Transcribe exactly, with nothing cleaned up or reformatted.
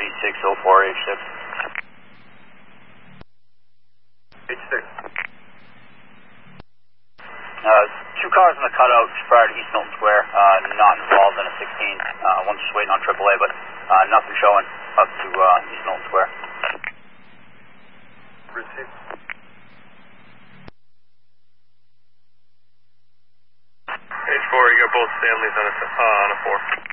thirty-six oh four H six. H six. Uh, two cars in the cutout prior to East Milton Square, uh, not involved in a sixteen. Uh, one's just waiting on triple A, but uh, nothing showing up to uh, East Milton Square. Received. H four, you got both Stanleys on a, uh, on a four.